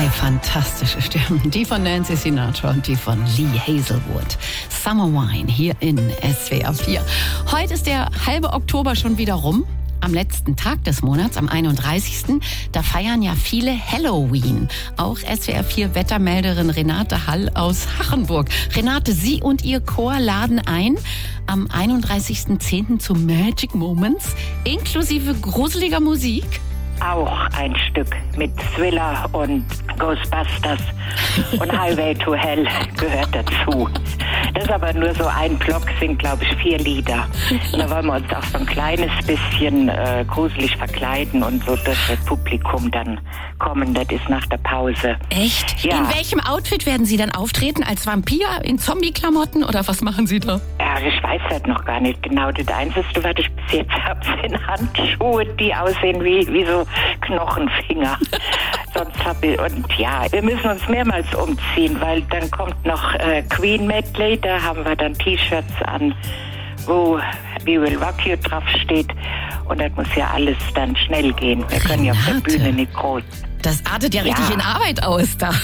Zwei fantastische Stimmen, die von Nancy Sinatra und die von Lee Hazelwood. Summer Wine hier in SWR 4. Heute ist der halbe Oktober schon wieder rum. Am letzten Tag des Monats, am 31. Da feiern ja viele Halloween. Auch SWR 4 Wettermelderin Renate Hall aus Hachenburg. Renate, Sie und Ihr Chor laden ein am 31.10. zu Magic Moments, inklusive gruseliger Musik. Auch ein Stück mit Thriller und Ghostbusters und Highway to Hell gehört dazu. Das ist aber nur so ein Block, sind glaube ich 4 Lieder. Da wollen wir uns auch so ein kleines bisschen gruselig verkleiden und so durch das Publikum dann kommen. Das ist nach der Pause. Echt? Ja. In welchem Outfit werden Sie dann auftreten? Als Vampir? In Zombie-Klamotten? Oder was machen Sie da? Ja, ich weiß das noch gar nicht genau. Das Einzige, was ich bis jetzt habe, sind Handschuhe, die aussehen wie so Knochenfinger. Sonst habe ich, und ja, wir müssen uns mehrmals umziehen, weil dann kommt noch Queen Medley, da haben wir dann T-Shirts an, wo We Will Rock You drauf steht. Und das muss ja alles dann schnell gehen. Wir können ja auf der Bühne nicht groß. Das artet ja richtig in Arbeit aus da.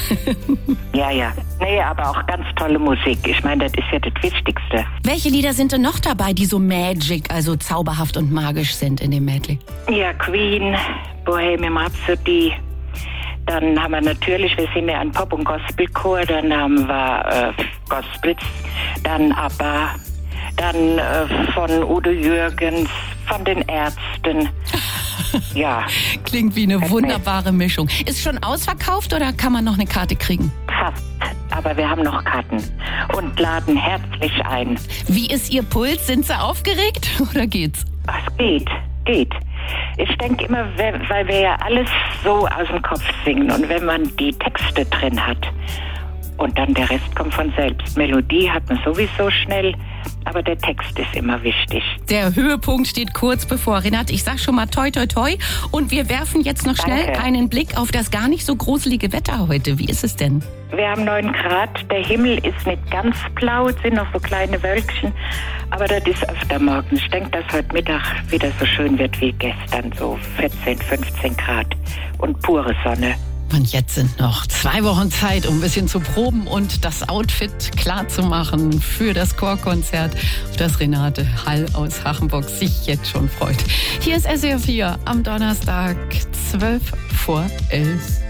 Ja. Nee, aber auch ganz tolle Musik. Ich meine, das ist ja das Wichtigste. Welche Lieder sind denn noch dabei, die so magic, also zauberhaft und magisch sind in dem Medley? Ja, Queen, Bohemian Rhapsody. Dann haben wir natürlich, wir sind ja ein Pop- und Gospelchor, dann haben wir Gospels, dann ABBA, dann von Udo Jürgens, von den Ärzten. Ja. Klingt wie eine wunderbare Mischung. Ist schon ausverkauft oder kann man noch eine Karte kriegen? Fast, aber wir haben noch Karten und laden herzlich ein. Wie ist Ihr Puls? Sind Sie aufgeregt oder geht's? Es geht. Ich denke immer, weil wir ja alles so aus dem Kopf singen und wenn man die Texte drin hat und dann der Rest kommt von selbst. Melodie hat man sowieso schnell, aber der Text ist immer wichtig. Der Höhepunkt steht kurz bevor. Renate, ich sag schon mal toi toi toi und wir werfen jetzt noch schnell einen Blick auf das gar nicht so gruselige Wetter heute. Wie ist es denn? Wir haben 9 Grad, der Himmel ist nicht ganz blau, es sind noch so kleine Wölkchen, aber das ist öfter morgens. Ich denke, dass heute Mittag wieder so schön wird wie gestern, so 14, 15 Grad und pure Sonne. Und jetzt sind noch 2 Wochen Zeit, um ein bisschen zu proben und das Outfit klar zu machen für das Chorkonzert, auf das Renate Hall aus Hachenburg sich jetzt schon freut. Hier ist SWR 4 am Donnerstag, 12 vor 11.